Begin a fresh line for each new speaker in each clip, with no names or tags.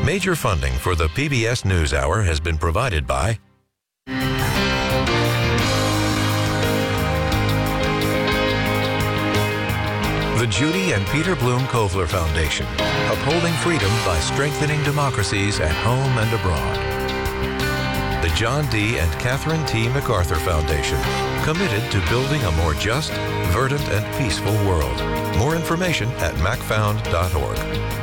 Major funding for the PBS NewsHour has been provided by the Judy and Peter Bloom Kovler Foundation, upholding freedom by strengthening democracies at home and abroad. The John D. and Catherine T. MacArthur Foundation, committed to building a more just, verdant, and peaceful world. More information at macfound.org.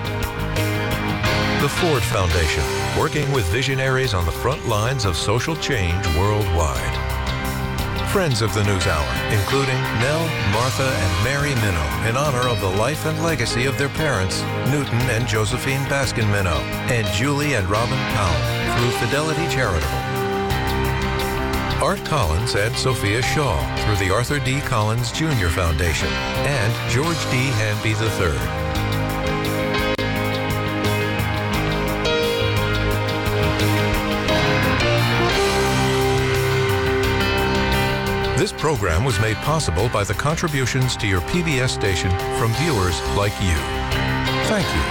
The Ford Foundation, working with visionaries on the front lines of social change worldwide. Friends of the NewsHour, including Nell, Martha, and Mary Minow, in honor of the life and legacy of their parents, Newton and Josephine Baskin Minow, and Julie and Robin Powell, through Fidelity Charitable. Art Collins and Sophia Shaw, through the Arthur D. Collins Jr. Foundation, and George D. Hanby III. This program was made possible by the contributions to your PBS station from viewers like you. Thank you.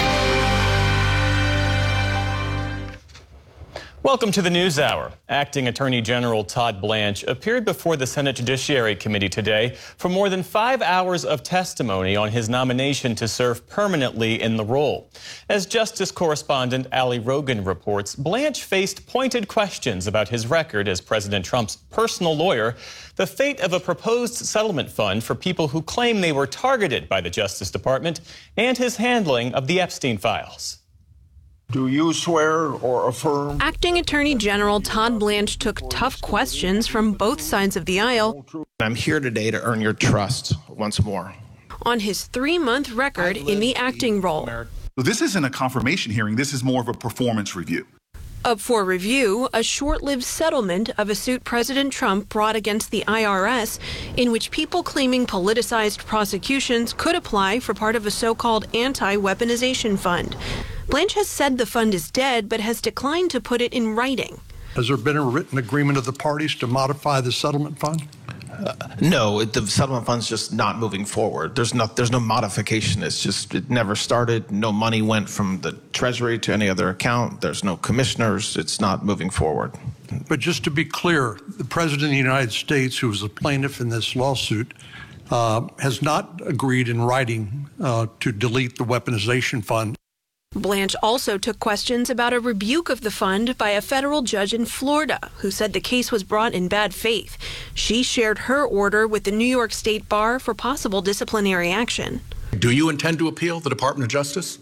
Welcome to the NewsHour. Acting Attorney General Todd Blanche appeared before the Senate Judiciary Committee today for more than 5 hours of testimony on his nomination to serve permanently in the role. As Justice correspondent Ali Rogan reports, Blanche faced pointed questions about his record as President Trump's personal lawyer, the fate of a proposed settlement fund for people who claim they were targeted by the Justice Department, and his handling of the Epstein files.
Do you swear or affirm?
Acting Attorney General Todd Blanche took tough questions from both sides of the aisle.
I'm here today to earn your trust once more.
On his 3-month record in the acting role.
This isn't a confirmation hearing. This is more of a performance review.
Up for review, a short-lived settlement of a suit President Trump brought against the IRS, in which people claiming politicized prosecutions could apply for part of a so-called anti-weaponization fund. Blanche has said the fund is dead, but has declined to put it in writing.
Has there been a written agreement of the parties to modify the settlement fund?
No, the settlement fund's just not moving forward. There's no modification. It never started. No money went from the Treasury to any other account. There's no commissioners. It's not moving forward.
But just to be clear, the President of the United States, who is the plaintiff in this lawsuit, has not agreed in writing to delete the weaponization fund.
Blanche also took questions about a rebuke of the fund by a federal judge in Florida who said the case was brought in bad faith. She shared her order with the New York State Bar for possible disciplinary action.
Do you intend to appeal the Department of Justice?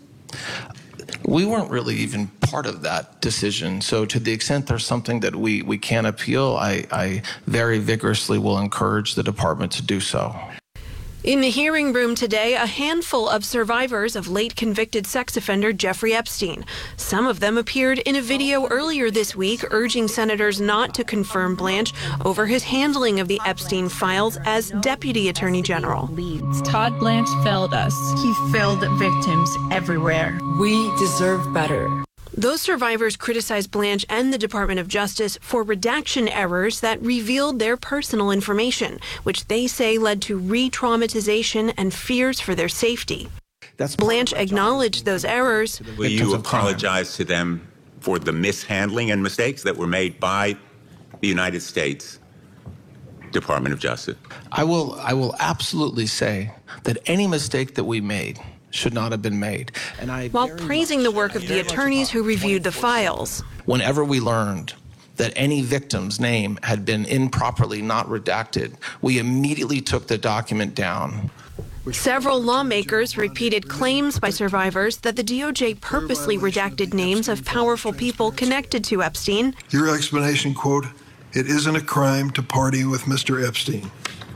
We weren't really even part of that decision. So to the extent there's something that we can appeal, I very vigorously will encourage the department to do so.
In the hearing room today, a handful of survivors of late convicted sex offender Jeffrey Epstein. Some of them appeared in a video earlier this week urging senators not to confirm Blanche over his handling of the Epstein files as Deputy Attorney General.
Todd Blanche failed us. He failed victims everywhere.
We deserve better.
Those survivors criticized Blanche and the Department of Justice for redaction errors that revealed their personal information, which they say led to re-traumatization and fears for their safety. Blanche acknowledged those errors.
Will you apologize to them for the mishandling and mistakes that were made by the United States Department of Justice?
I will absolutely say that any mistake that we made should not have been made.
While praising the work of the attorneys who reviewed the files.
Whenever we learned that any victim's name had been improperly not redacted, we immediately took the document down.
Several lawmakers repeated claims by survivors that the DOJ purposely redacted names of powerful people connected to Epstein.
Your explanation, quote, "It isn't a crime to party with Mr. Epstein."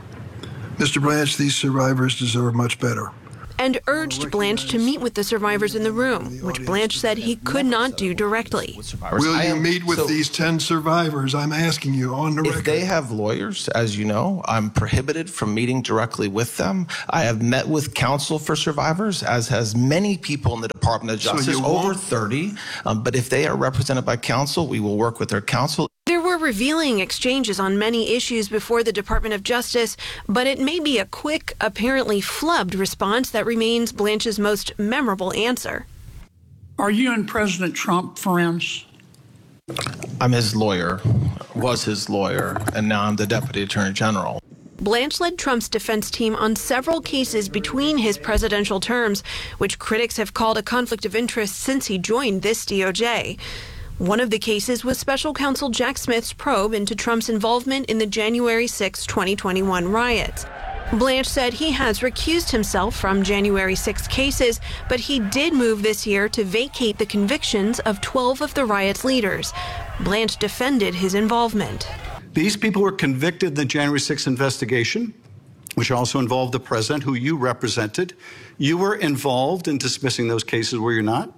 Mr. Blanche, these survivors deserve much better.
And urged Blanche to meet with the survivors in the room, which Blanche said he could not do directly.
Will you meet with these 10 survivors? I'm asking you on the record.
If they have lawyers, as you know, I'm prohibited from meeting directly with them. I have met with counsel for survivors, as has many people in the Department of Justice, over 30. But if they are represented by counsel, we will work with their counsel.
There were revealing exchanges on many issues before the Department of Justice, but it may be a quick, apparently flubbed response that remains Blanche's most memorable answer.
Are you and President Trump friends?
I'm his lawyer, was his lawyer, and now I'm the Deputy Attorney General.
Blanche led Trump's defense team on several cases between his presidential terms, which critics have called a conflict of interest since he joined this DOJ. One of the cases was special counsel Jack Smith's probe into Trump's involvement in the January 6, 2021 riots. Blanche said he has recused himself from January 6 cases, but he did move this year to vacate the convictions of 12 of the riot's leaders. Blanche defended his involvement.
These people were convicted in the January 6th investigation, which also involved the president, who you represented. You were involved in dismissing those cases, were you not?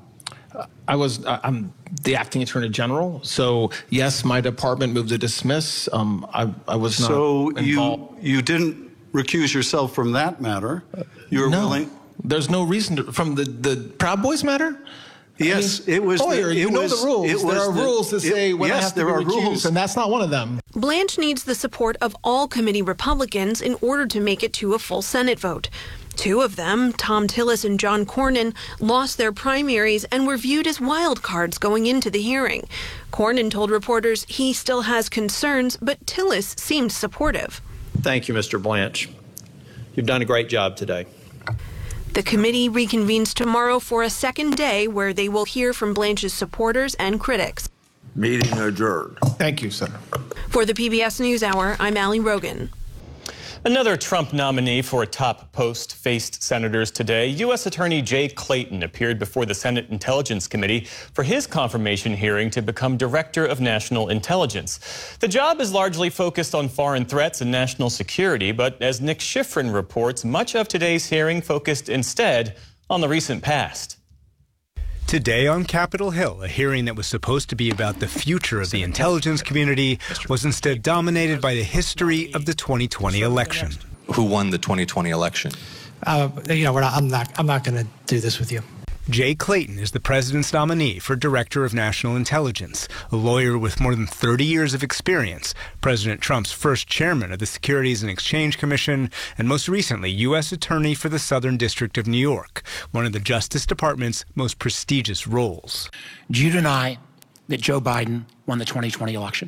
I'm the acting attorney general, so yes, my department moved to dismiss. I was not involved.
You didn't recuse yourself from that matter. You were willing.
There's no reason to, from the Proud Boys matter.
Yes,
I mean,
it was.
Lawyer, you know the rules. There are rules that say when I have to be recused, and that's not one of them.
Blanche needs the support of all committee Republicans in order to make it to a full Senate vote. Two of them, Thom Tillis and John Cornyn, lost their primaries and were viewed as wild cards going into the hearing. Cornyn told reporters he still has concerns, but Tillis seemed supportive.
Thank you, Mr. Blanche. You've done a great job today.
The committee reconvenes tomorrow for a second day where they will hear from Blanche's supporters and critics.
Meeting adjourned.
Thank you, Senator.
For the PBS NewsHour, I'm Allie Rogan.
Another Trump nominee for a top post faced senators today. U.S. Attorney Jay Clayton appeared before the Senate Intelligence Committee for his confirmation hearing to become Director of National Intelligence. The job is largely focused on foreign threats and national security, but as Nick Schifrin reports, much of today's hearing focused instead on the recent past.
Today on Capitol Hill, a hearing that was supposed to be about the future of the intelligence community was instead dominated by the history of the 2020 election.
Who won the 2020 election?
I'm not going to do this with you.
Jay Clayton is the president's nominee for Director of National Intelligence, a lawyer with more than 30 years of experience, President Trump's first chairman of the Securities and Exchange Commission, and most recently, U.S. Attorney for the Southern District of New York, one of the Justice Department's most prestigious roles.
Do you deny that Joe Biden won the 2020 election?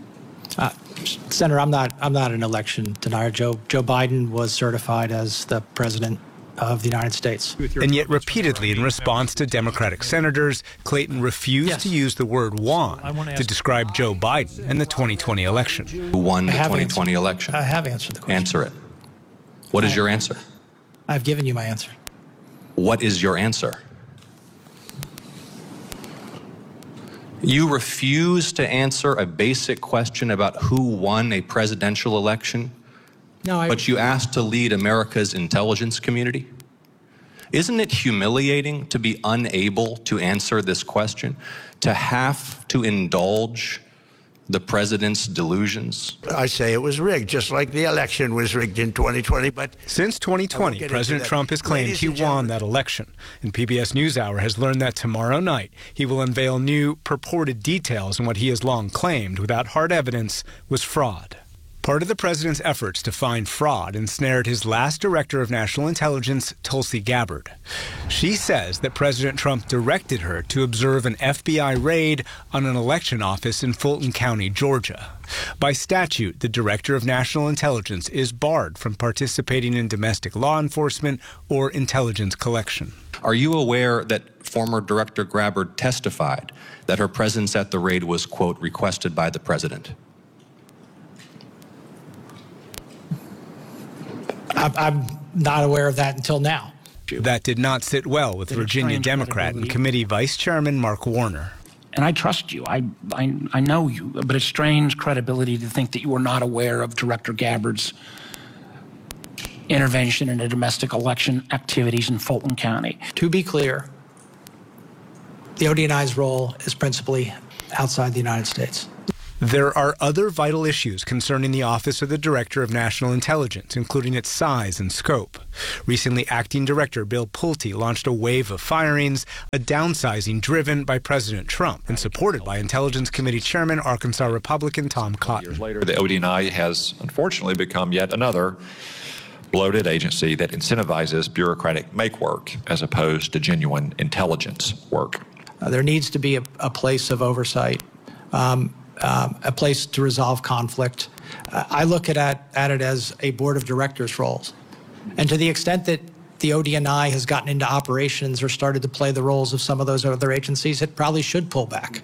Senator, I'm not an election denier. Joe Biden was certified as the president of the United States.
And yet repeatedly in response to Democratic senators, Clayton refused to use the word won to describe Joe Biden and the 2020 election.
Who won the 2020 election?
I have answered the question.
Answer it. What is your answer?
I've given you my answer.
What is your answer? You refuse to answer a basic question about who won a presidential election?
No,
but you asked to lead America's intelligence community? Isn't it humiliating to be unable to answer this question, to have to indulge the president's delusions?
I say it was rigged, just like the election was rigged in 2020. But
since 2020, President Trump has claimed he won that election. And PBS NewsHour has learned that tomorrow night he will unveil new purported details on what he has long claimed, without hard evidence, was fraud. Part of the president's efforts to find fraud ensnared his last director of national intelligence, Tulsi Gabbard. She says that President Trump directed her to observe an FBI raid on an election office in Fulton County, Georgia. By statute, the director of national intelligence is barred from participating in domestic law enforcement or intelligence collection.
Are you aware that former Director Gabbard testified that her presence at the raid was, quote, requested by the president?
I'm not aware of that until now.
That did not sit well with Virginia Democrat and committee Vice Chairman Mark Warner.
And I trust you. I know you, but it's strange credibility to think that you were not aware of Director Gabbard's intervention in the domestic election activities in Fulton County.
To be clear, the ODNI's role is principally outside the United States.
There are other vital issues concerning the Office of the Director of National Intelligence, including its size and scope. Recently, Acting Director Bill Pulte launched a wave of firings, a downsizing driven by President Trump and supported by Intelligence Committee Chairman, Arkansas Republican Tom Cotton.
Years later, the ODNI has unfortunately become yet another bloated agency that incentivizes bureaucratic make work as opposed to genuine intelligence work.
There needs to be a place of oversight, a place to resolve conflict. I look at it as a board of directors roles. And to the extent that the ODNI has gotten into operations or started to play the roles of some of those other agencies, it probably should pull back.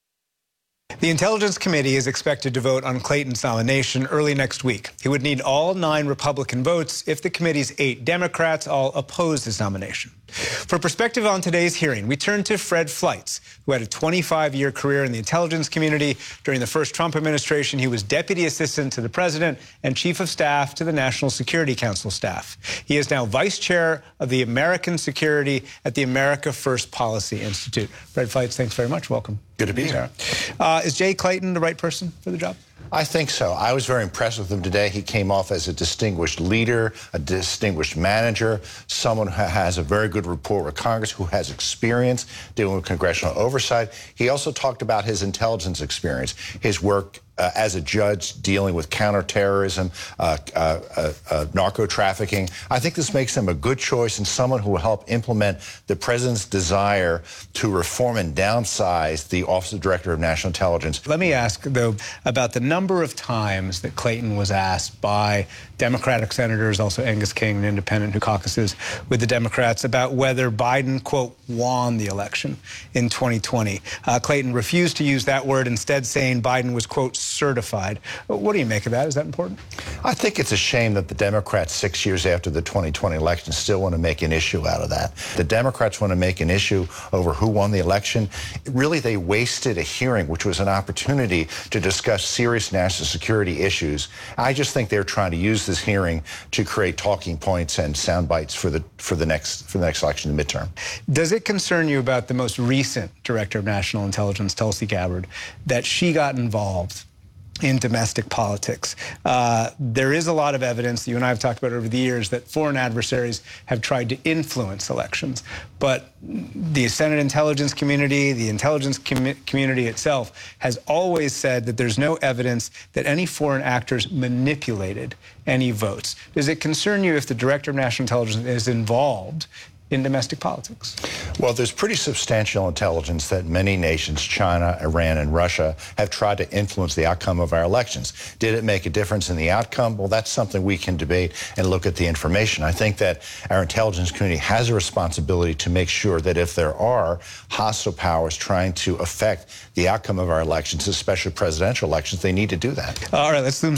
The Intelligence Committee is expected to vote on Clayton's nomination early next week. He would need all 9 Republican votes if the committee's 8 Democrats all oppose his nomination. For perspective on today's hearing, we turn to Fred Fleitz, who had a 25-year career in the intelligence community. During the first Trump administration, he was deputy assistant to the president and chief of staff to the National Security Council staff. He is now vice chair of the American Security at the America First Policy Institute. Fred Fleitz, thanks very much. Welcome.
Good to be here.
Is Jay Clayton the right person for the job?
I think so. I was very impressed with him today. He came off as a distinguished leader, a distinguished manager, someone who has a very good rapport with Congress, who has experience dealing with congressional oversight. He also talked about his intelligence experience, his work as a judge dealing with counterterrorism, narco trafficking. I think this makes him a good choice and someone who will help implement the president's desire to reform and downsize the Office of Director of National Intelligence.
Let me ask, though, about the number of times that Clayton was asked by Democratic senators, also Angus King, an independent who caucuses with the Democrats, about whether Biden, quote, won the election in 2020. Clayton refused to use that word, instead saying Biden was, quote, certified. What do you make of that? Is that important?
I think it's a shame that the Democrats, 6 years after the 2020 election, still want to make an issue out of that. The Democrats want to make an issue over who won the election. Really, they wasted a hearing, which was an opportunity to discuss serious national security issues. I just think they're trying to use this hearing to create talking points and sound bites for the next election, the midterm.
Does it concern you about the most recent Director of National Intelligence, Tulsi Gabbard, that she got involved in domestic politics? There is a lot of evidence that you and I have talked about over the years that foreign adversaries have tried to influence elections. But the Senate intelligence community, the intelligence community itself, has always said that there's no evidence that any foreign actors manipulated any votes. Does it concern you if the Director of National Intelligence is involved in domestic politics?
Well, there's pretty substantial intelligence that many nations, China, Iran, and Russia, have tried to influence the outcome of our elections. Did it make a difference in the outcome? Well, that's something we can debate and look at the information. I think that our intelligence community has a responsibility to make sure that if there are hostile powers trying to affect the outcome of our elections, especially presidential elections, they need to do that.
All right, let's zoom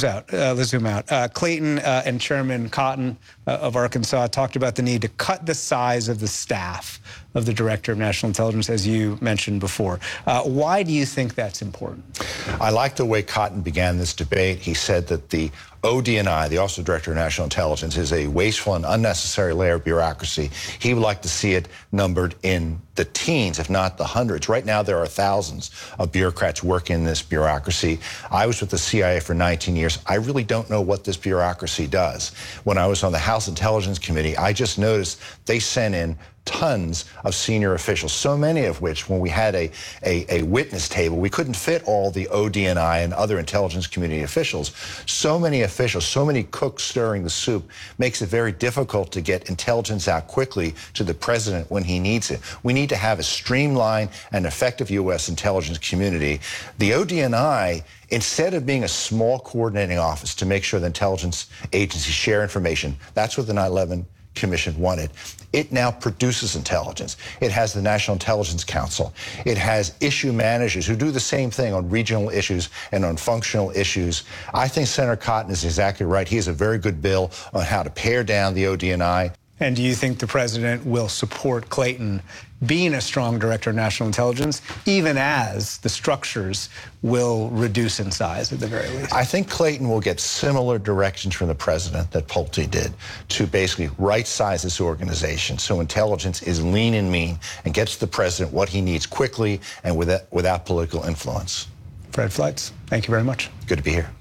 out. Clayton and Chairman Cotton of Arkansas talked about the need to cut the size of the staff of the Director of National Intelligence, as you mentioned before. Why do you think that's important?
I like the way Cotton began this debate. He said that the ODNI, the Office of Director of National Intelligence, is a wasteful and unnecessary layer of bureaucracy. He would like to see it numbered in the teens, if not the hundreds. Right now, there are thousands of bureaucrats working in this bureaucracy. I was with the CIA for 19 years. I really don't know what this bureaucracy does. When I was on the House Intelligence Committee, I just noticed they sent in tons of senior officials, so many of which, when we had a witness table, we couldn't fit all the ODNI and other intelligence community officials. So many officials, so many cooks stirring the soup, makes it very difficult to get intelligence out quickly to the president when he needs it. We need to have a streamlined and effective U.S. intelligence community. The ODNI, instead of being a small coordinating office to make sure the intelligence agencies share information, that's what the 9/11 Commission wanted. It now produces intelligence. It has the National Intelligence Council. It has issue managers who do the same thing on regional issues and on functional issues. I think Senator Cotton is exactly right. He has a very good bill on how to pare down the ODNI.
And do you think the president will support Clayton being a strong Director of National Intelligence, even as the structures will reduce in size at the very least?
I think Clayton will get similar directions from the president that Pulte did to basically right-size this organization so intelligence is lean and mean and gets the president what he needs quickly and without political influence.
Fred Fleitz, thank you very much.
Good to be here.